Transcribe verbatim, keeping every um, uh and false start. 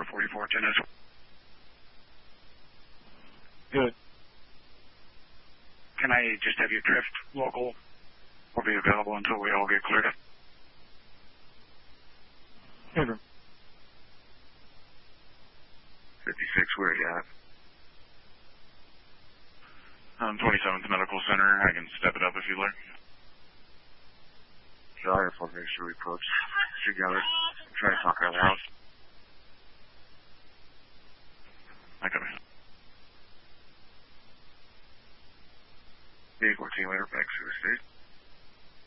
Aurora forty-four ten S. Good. Can I just have you drift local? Or be available until we all get cleared up? Over. fifty-six, where are you at? Um, twenty-seventh Medical Center. I can step it up if you like. Sorry if I'll make sure we approach together. Try to talk out loud. I come in. Vehicle team leader back to the state.